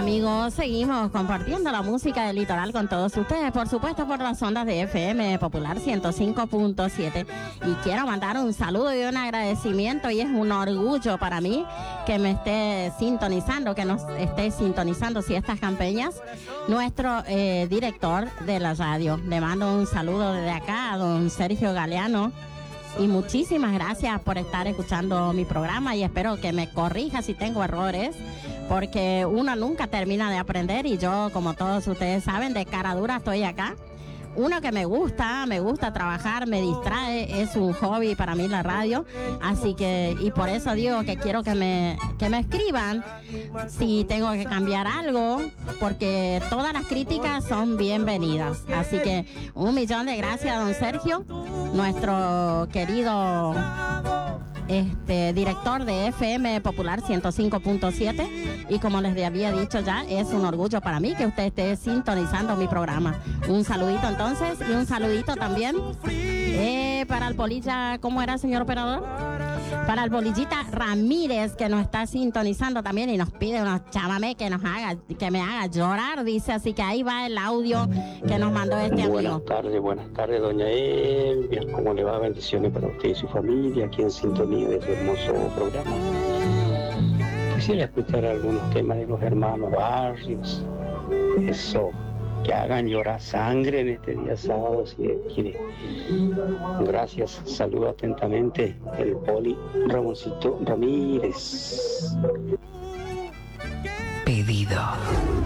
amigos, seguimos compartiendo la música del litoral con todos ustedes, por supuesto por las ondas de FM Popular 105.7, y quiero mandar un saludo y un agradecimiento, y es un orgullo para mí que me esté sintonizando, que nos esté sintonizando Siestas Campeñas, nuestro director de la radio. Le mando un saludo desde acá a don Sergio Galeano, y muchísimas gracias por estar escuchando mi programa, y espero que me corrija si tengo errores, porque uno nunca termina de aprender, y yo, como todos ustedes saben, de cara dura estoy acá. Uno que me gusta trabajar, me distrae, es un hobby para mí la radio, así que, y por eso digo que quiero que me escriban si tengo que cambiar algo, porque todas las críticas son bienvenidas. Así que 1.000.000 de gracias a don Sergio, nuestro querido director de FM Popular 105.7, y como les había dicho ya, es un orgullo para mí que usted esté sintonizando mi programa. Un saludito entonces, y un saludito también para el polilla, ¿cómo era, señor operador? Para el polillita Ramírez, que nos está sintonizando también y nos pide unos chamamé que me haga llorar, dice. Así que ahí va el audio que nos mandó este amigo. Buenas tardes, doña Elvia. ¿Cómo le va? Bendiciones para usted y su familia aquí en sintonía de su hermoso programa. Quisiera escuchar algunos temas de los hermanos Barrios. Eso, que hagan llorar sangre en este día sábado, si Dios quiere. Gracias, saludo atentamente el poli Ramoncito Ramírez. Pedido.